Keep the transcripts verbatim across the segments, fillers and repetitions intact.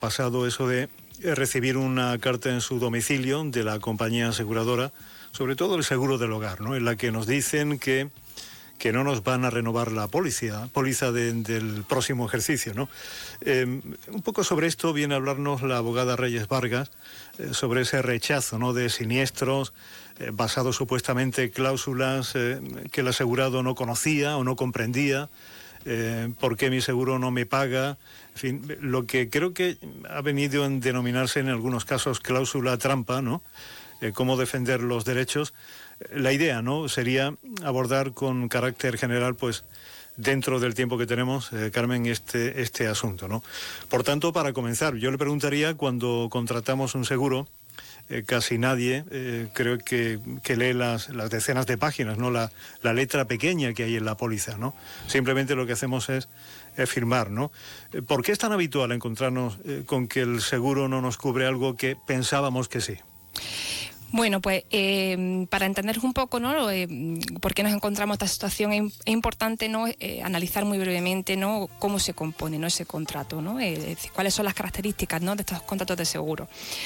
pasado eso de recibir una carta en su domicilio de la compañía aseguradora, sobre todo el seguro del hogar, ¿no? En la que nos dicen que, que no nos van a renovar la póliza, póliza de, del próximo ejercicio, ¿no? Eh, un poco sobre esto viene a hablarnos la abogada Reyes Vargas, eh, sobre ese rechazo, ¿no?, de siniestros, eh, basados supuestamente en cláusulas eh, que el asegurado no conocía o no comprendía. Eh, ¿Por qué mi seguro no me paga? En fin, lo que creo que ha venido a denominarse en algunos casos cláusula trampa, ¿no? Eh, cómo defender los derechos. La idea, ¿no?, sería abordar con carácter general, pues, dentro del tiempo que tenemos, eh, Carmen, este, este asunto, ¿no? Por tanto, para comenzar, yo le preguntaría, cuando contratamos un seguro, Eh, casi nadie eh, creo que, que lee las, las decenas de páginas, ¿no? La, la letra pequeña que hay en la póliza, ¿no? Simplemente lo que hacemos es, es firmar, ¿no? Eh, ¿Por qué es tan habitual encontrarnos eh, con que el seguro no nos cubre algo que pensábamos que sí? Bueno, pues eh, para entender un poco, ¿no?, eh, por qué nos encontramos esta situación, es, es importante, ¿no?, eh, analizar muy brevemente, ¿no?, cómo se compone, ¿no?, ese contrato, ¿no? Eh, es decir, cuáles son las características, ¿no?, de estos contratos de seguro.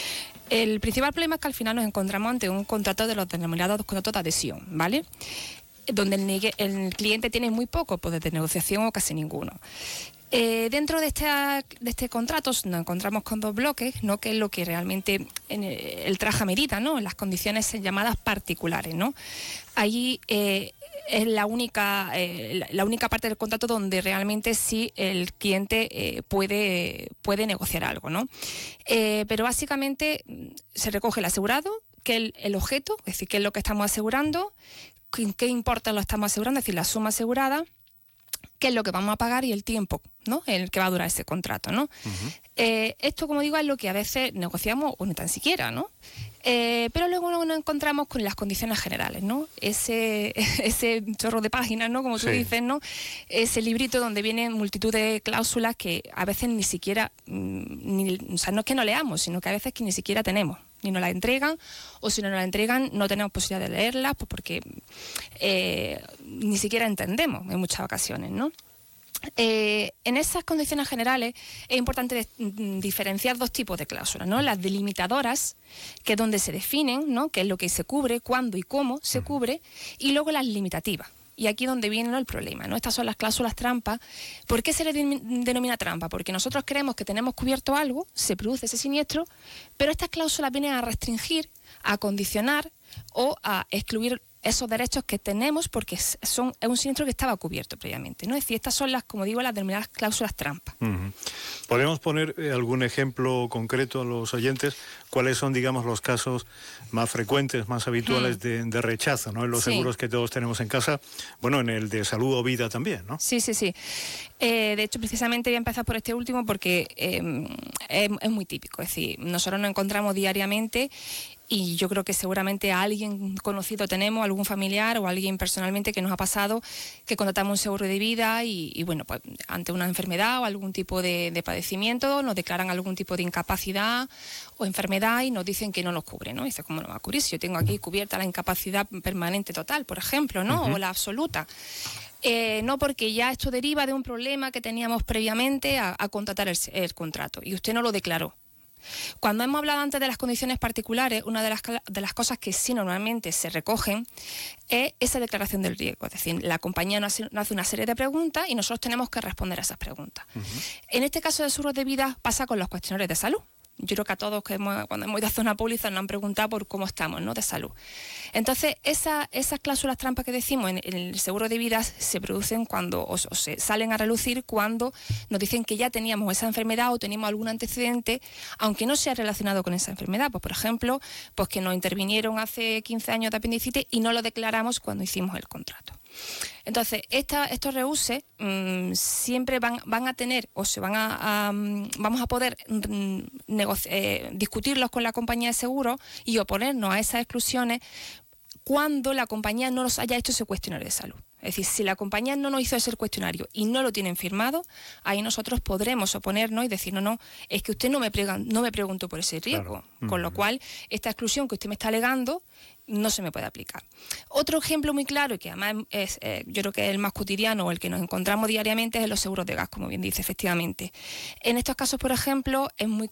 El principal problema es que al final nos encontramos ante un contrato de los denominados contratos de adhesión, ¿vale?, donde el, el cliente tiene muy poco poder de negociación o casi ninguno. Eh, dentro de este, de este contrato nos encontramos con dos bloques, ¿no?, que es lo que realmente en el, el traje a medida, ¿no?, en las condiciones llamadas particulares, ¿no? Allí eh, es la única, eh, la, la única parte del contrato donde realmente sí el cliente eh, puede, puede negociar algo, ¿no? Eh, pero básicamente se recoge el asegurado, que el, el objeto, es decir, qué es lo que estamos asegurando, qué, qué importe lo estamos asegurando, es decir, la suma asegurada, qué es lo que vamos a pagar y el tiempo, ¿no?, en el que va a durar ese contrato, ¿no? Uh-huh. Eh, esto, como digo, es lo que a veces negociamos o ni tan siquiera, ¿no? Eh, pero luego nos encontramos con las condiciones generales, ¿no? Ese, ese chorro de páginas, ¿no?, como tú sí. dices, ¿no? Ese librito donde vienen multitud de cláusulas que a veces ni siquiera, ni, o sea, no es que no leamos, sino que a veces que ni siquiera tenemos, ni nos las entregan, o si no nos las entregan no tenemos posibilidad de leerlas, pues porque eh, ni siquiera entendemos en muchas ocasiones, ¿no? Eh, en esas condiciones generales es importante de, de, diferenciar dos tipos de cláusulas, ¿no? Las delimitadoras, que es donde se definen, ¿no?, qué es lo que se cubre, cuándo y cómo se cubre, y luego las limitativas. Y aquí es donde viene, ¿no?, el problema, ¿no? Estas son las cláusulas trampa. ¿Por qué se le denomina trampa? Porque nosotros creemos que tenemos cubierto algo, se produce ese siniestro, pero estas cláusulas vienen a restringir, a condicionar o a excluir esos derechos que tenemos porque son, es un siniestro que estaba cubierto previamente, ¿no? Es decir, estas son las, como digo, las denominadas cláusulas trampa. Uh-huh. ¿Podemos poner eh, algún ejemplo concreto a los oyentes? ¿Cuáles son, digamos, los casos más frecuentes, más habituales uh-huh. de, de rechazo, ¿no?, en los sí. seguros que todos tenemos en casa? Bueno, en el de salud o vida también, ¿no? Sí, sí, sí. Eh, de hecho, precisamente voy a empezar por este último porque eh, es, es muy típico. Es decir, nosotros nos encontramos diariamente y yo creo que seguramente a alguien conocido tenemos, algún familiar o alguien personalmente que nos ha pasado que contratamos un seguro de vida y, y bueno, pues ante una enfermedad o algún tipo de, de padecimiento nos declaran algún tipo de incapacidad o enfermedad y nos dicen que no nos cubre, ¿no? Y dice, ¿cómo no va a cubrir si yo tengo aquí cubierta la incapacidad permanente total, por ejemplo, ¿no? Uh-huh. O la absoluta. Eh, no, porque ya esto deriva de un problema que teníamos previamente a, a contratar el, el contrato y usted no lo declaró. Cuando hemos hablado antes de las condiciones particulares, una de las, de las cosas que sí normalmente se recogen es esa declaración del riesgo. Es decir, la compañía nos hace, nos hace una serie de preguntas y nosotros tenemos que responder a esas preguntas. Uh-huh. En este caso de seguros de vida pasa con los cuestionarios de salud. Yo creo que a todos que hemos, cuando hemos ido a hacer una póliza nos han preguntado por cómo estamos, ¿no?, de salud. Entonces, esa, esas cláusulas trampa que decimos en, en el seguro de vida se producen cuando, o, o se salen a relucir cuando nos dicen que ya teníamos esa enfermedad o teníamos algún antecedente, aunque no sea relacionado con esa enfermedad. Pues, por ejemplo, pues que nos intervinieron hace quince años de apendicitis y no lo declaramos cuando hicimos el contrato. Entonces, esta, estos reúses mmm, siempre van, van a tener o se van a, a vamos a poder mmm, negoci- eh, discutirlos con la compañía de seguros y oponernos a esas exclusiones cuando la compañía no nos haya hecho ese cuestionario de salud. Es decir, si la compañía no nos hizo ese cuestionario y no lo tienen firmado, ahí nosotros podremos oponernos y decir, no, no, es que usted no me, prega, no me preguntó por ese riesgo. Claro. Con lo cual, esta exclusión que usted me está alegando no se me puede aplicar. Otro ejemplo muy claro, y que además es, eh, yo creo que es el más cotidiano o el que nos encontramos diariamente, es en los seguros de gas, como bien dice, efectivamente. En estos casos, por ejemplo, es muy